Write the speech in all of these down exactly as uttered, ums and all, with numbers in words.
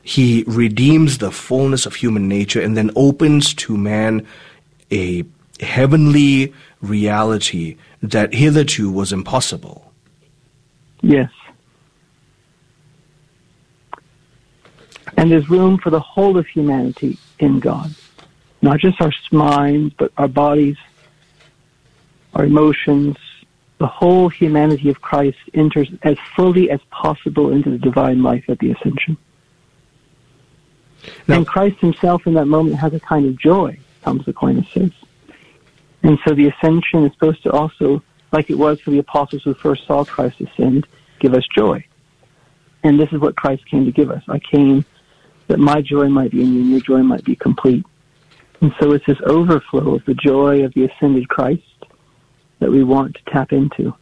he redeems the fullness of human nature and then opens to man a heavenly reality that hitherto was impossible. Yes. And there's room for the whole of humanity in God. Not just our minds, but our bodies, our emotions. The whole humanity of Christ enters as fully as possible into the divine life at the ascension. Now, and Christ himself in that moment has a kind of joy, Thomas Aquinas says. And so the ascension is supposed to also, like it was for the apostles who first saw Christ ascend, give us joy. And this is what Christ came to give us. I came that my joy might be in you and your joy might be complete. And so it's this overflow of the joy of the ascended Christ that we want to tap into.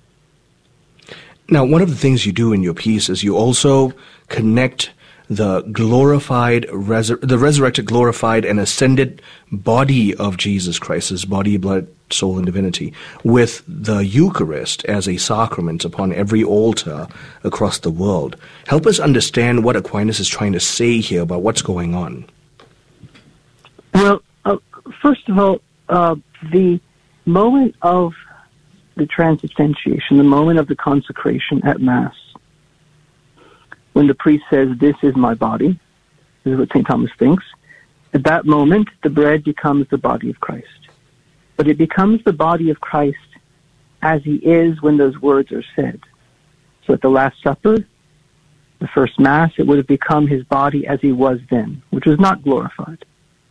Now, one of the things you do in your piece is you also connect the glorified, resur- the resurrected, glorified, and ascended body of Jesus Christ, his body, blood, soul, and divinity, with the Eucharist as a sacrament upon every altar across the world. Help us understand what Aquinas is trying to say here about what's going on. Well, uh, first of all, uh, the moment of the transubstantiation, the moment of the consecration at Mass, when the priest says, "This is my body," this is what Saint Thomas thinks, at that moment, the bread becomes the body of Christ. But it becomes the body of Christ as he is when those words are said. So at the Last Supper, the first Mass, it would have become his body as he was then, which was not glorified.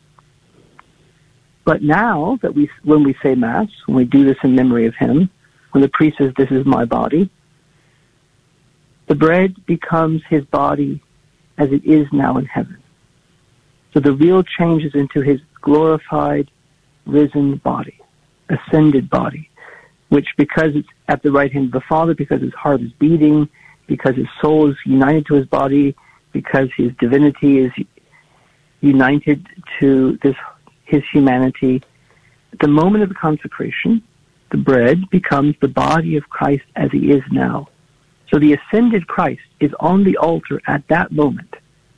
But now that we, when we say Mass, when we do this in memory of him, when the priest says, "This is my body," the bread becomes his body as it is now in heaven. So the real changes into his glorified, risen body, ascended body, which because it's at the right hand of the Father, because his heart is beating, because his soul is united to his body, because his divinity is united to this his humanity, at the moment of the consecration, the bread becomes the body of Christ as he is now. So the ascended Christ is on the altar at that moment.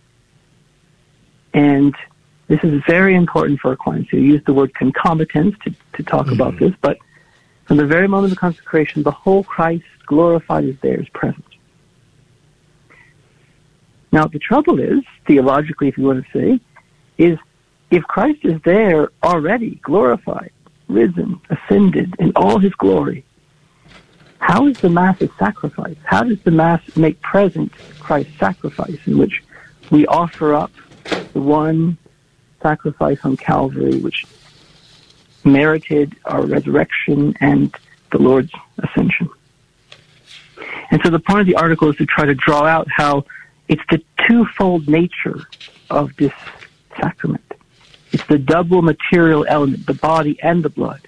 And this is very important for Aquinas. You use the word concomitance to, to talk mm-hmm. about this, but from the very moment of the consecration, the whole Christ glorified is there, is present. Now, the trouble is, theologically, if you want to say, is if Christ is there already, glorified, risen, ascended in all his glory, how is the Mass a sacrifice? How does the Mass make present Christ's sacrifice, in which we offer up the one sacrifice on Calvary, which merited our resurrection and the Lord's ascension? And so the point of the article is to try to draw out how it's the twofold nature of this sacrament. It's the double material element, the body and the blood,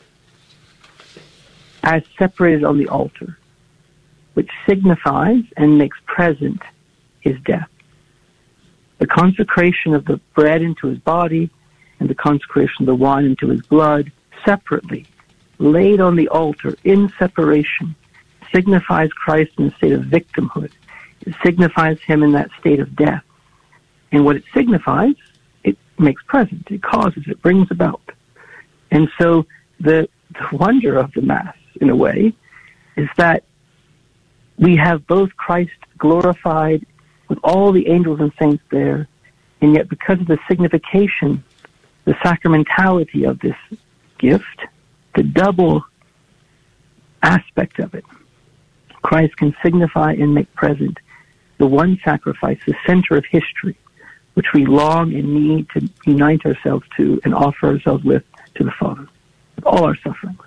as separated on the altar, which signifies and makes present his death. The consecration of the bread into his body and the consecration of the wine into his blood, separately, laid on the altar in separation, signifies Christ in a state of victimhood. It signifies him in that state of death. And what it signifies, it makes present, it causes, it brings about. And so the, the wonder of the Mass, in a way, is that we have both Christ glorified with all the angels and saints there, and yet because of the signification, the sacramentality of this gift, the double aspect of it, Christ can signify and make present the one sacrifice, the center of history, which we long and need to unite ourselves to and offer ourselves with to the Father, with all our sufferings.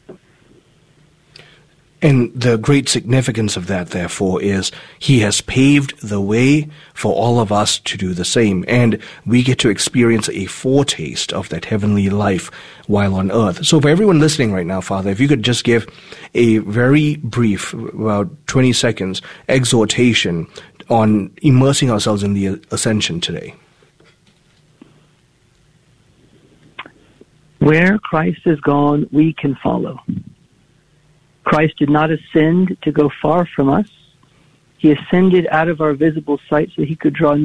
And the great significance of that, therefore, is he has paved the way for all of us to do the same. And we get to experience a foretaste of that heavenly life while on earth. So for everyone listening right now, Father, if you could just give a very brief, about twenty seconds, exhortation on immersing ourselves in the ascension today. Where Christ is gone, we can follow. Christ did not ascend to go far from us. He ascended out of our visible sight so he could draw